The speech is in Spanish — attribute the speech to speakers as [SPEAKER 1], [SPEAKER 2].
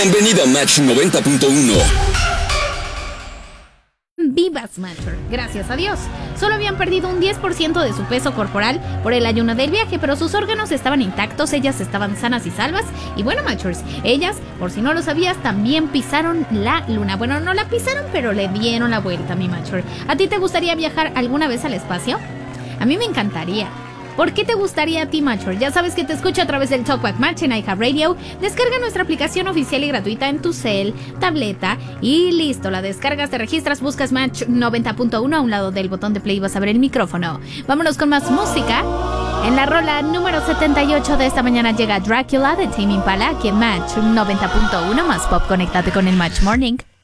[SPEAKER 1] Bienvenido a Match 90.1.
[SPEAKER 2] Vivas, Matcher, gracias a Dios. Solo habían perdido un 10% de su peso corporal por el ayuno del viaje, pero sus órganos estaban intactos, ellas estaban sanas y salvas. Y bueno, Matchers, ellas, por si no lo sabías, también pisaron la luna. Bueno, no la pisaron, pero le dieron la vuelta, mi Matcher. ¿A ti te gustaría viajar alguna vez al espacio? A mí me encantaría. ¿Por qué te gustaría a ti, Matcher? Ya sabes que te escucho a través del Talkback Match en iHeartRadio. Descarga nuestra aplicación oficial y gratuita en tu cel, tableta y listo. La descargas, te registras, buscas Match 90.1 a un lado del botón de play y vas a ver el micrófono. Vámonos con más música. En la rola número 78 de esta mañana llega Dracula de Tame Impala aquí en Match 90.1 más pop. Conéctate con el Match Morning.